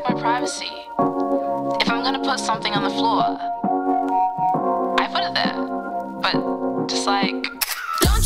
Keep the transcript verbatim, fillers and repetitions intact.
respect my privacy. If I'm gonna put something on the floor, I put it there. But just like